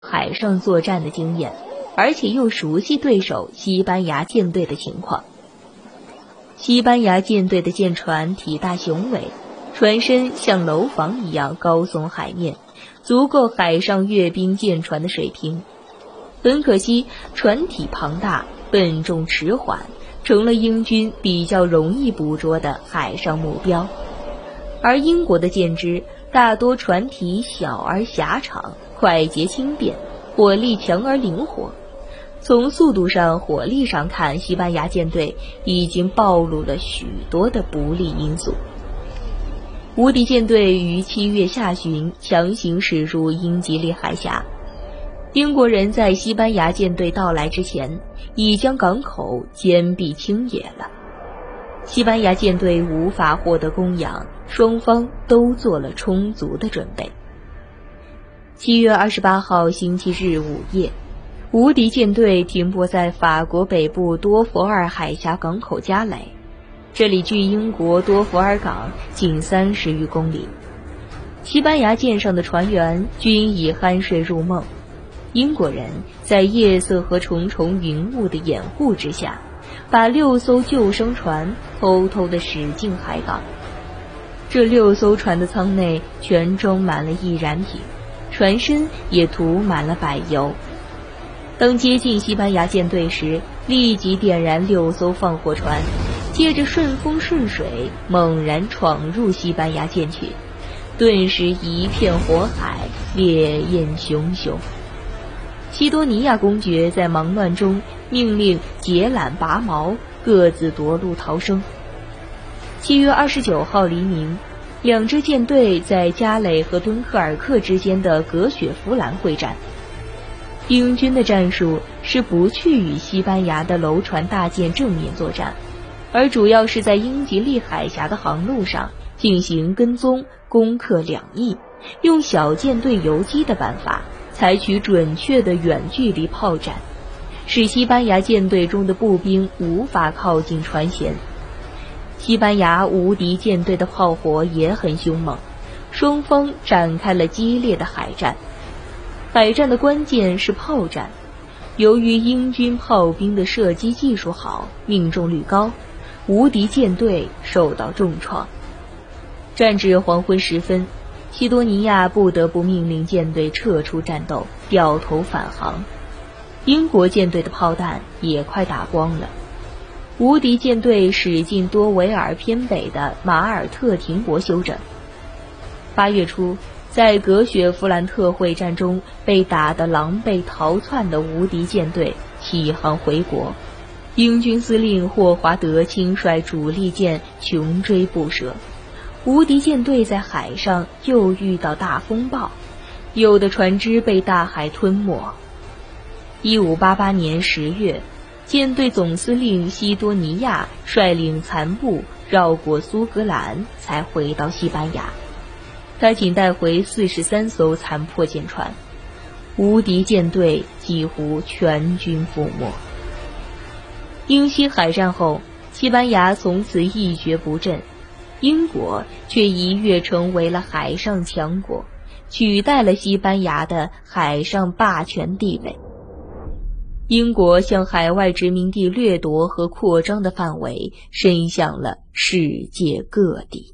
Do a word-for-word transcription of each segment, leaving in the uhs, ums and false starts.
海上作战的经验，而且又熟悉对手西班牙舰队的情况。西班牙舰队的舰船体大雄伟，船身像楼房一样高耸海面，足够海上阅兵舰船的水平。很可惜，船体庞大，笨重迟缓，成了英军比较容易捕捉的海上目标。而英国的舰只大多船体小而狭长，快捷轻便，火力强而灵活。从速度上、火力上看，西班牙舰队已经暴露了许多的不利因素。无敌舰队于七月下旬强行驶入英吉利海峡。英国人在西班牙舰队到来之前，已将港口坚壁清野了。西班牙舰队无法获得供养，双方都做了充足的准备。七月二十八号星期日午夜，无敌舰队停泊在法国北部多佛尔海峡港口加雷，这里距英国多佛尔港仅三十余公里。西班牙舰上的船员均已酣睡入梦，英国人在夜色和重重云雾的掩护之下，把六艘救生船偷偷地驶进海港。这六艘船的舱内全装满了易燃品，船身也涂满了柏油。当接近西班牙舰队时，立即点燃六艘放火船，接着顺风顺水猛然闯入西班牙舰群，顿时一片火海，烈焰熊熊。西多尼亚公爵在忙乱中命令解缆拔锚，各自夺路逃生。七月二十九号黎明，两支舰队在加雷和敦刻尔克之间的格雪弗兰会战。英军的战术是不去与西班牙的楼船大舰正面作战，而主要是在英吉利海峡的航路上进行跟踪，攻克两翼，用小舰队游击的办法，采取准确的远距离炮战，使西班牙舰队中的步兵无法靠近船舷。西班牙无敌舰队的炮火也很凶猛，双方展开了激烈的海战。海战的关键是炮战，由于英军炮兵的射击技术好，命中率高，无敌舰队受到重创。战至黄昏时分，西多尼亚不得不命令舰队撤出战斗，掉头返航。英国舰队的炮弹也快打光了。无敌舰队驶进多维尔偏北的马尔特停泊休整。八月初，在格雪弗兰特会战中被打得狼狈逃窜的无敌舰队起航回国，英军司令霍华德亲率主力舰穷追不舍。无敌舰队在海上又遇到大风暴，有的船只被大海吞没。一五八八年十月，舰队总司令西多尼亚率领残部绕过苏格兰，才回到西班牙。他仅带回四十三艘残破舰船，无敌舰队几乎全军覆没。英西海战后，西班牙从此一蹶不振，英国却一跃成为了海上强国，取代了西班牙的海上霸权地位。英国向海外殖民地掠夺和扩张的范围伸向了世界各地。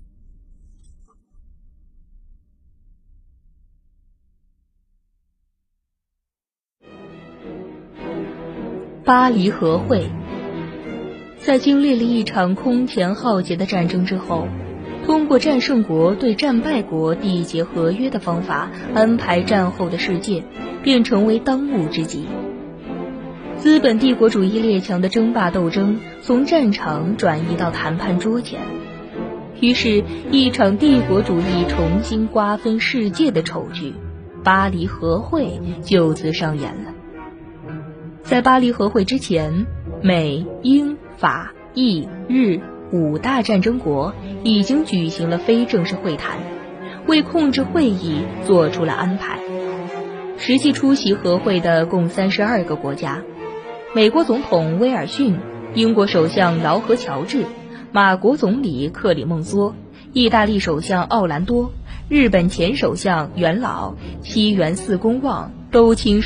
巴黎和会。在经历了一场空前浩劫的战争之后，通过战胜国对战败国缔结合约的方法安排战后的世界，便成为当务之急。资本帝国主义列强的争霸斗争从战场转移到谈判桌前，于是一场帝国主义重新瓜分世界的丑剧——巴黎和会就此上演了。在巴黎和会之前，美、英、法、意、日五大战争国已经举行了非正式会谈，为控制会议做出了安排。实际出席和会的共三十二个国家，美国总统威尔逊、英国首相劳合乔治、马国总理克里孟梭、意大利首相奥兰多、日本前首相元老、西园寺公望、 都倾